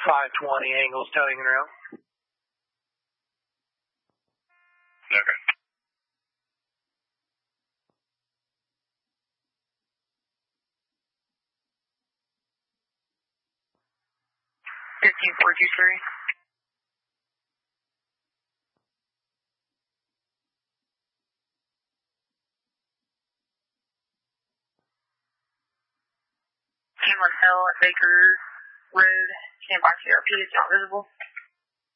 520 angles towing and rail. Okay. $15.423. Hamlet Hill at Baker Road, stand by CRP, it's not visible.